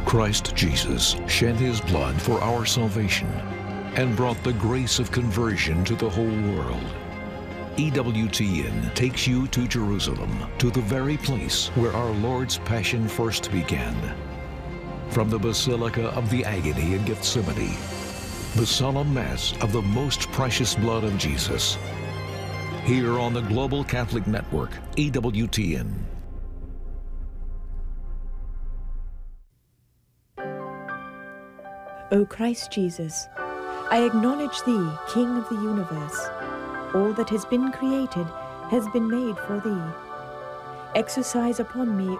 Christ Jesus shed his blood for our salvation and brought the grace of conversion to the whole world. EWTN takes you to Jerusalem, to the very place where our Lord's passion first began. From the Basilica of the Agony in Gethsemane, the solemn Mass of the most precious blood of Jesus. Here on the Global Catholic Network, EWTN. O Christ Jesus, I acknowledge Thee, King of the universe. All that has been created has been made for Thee. Exercise upon me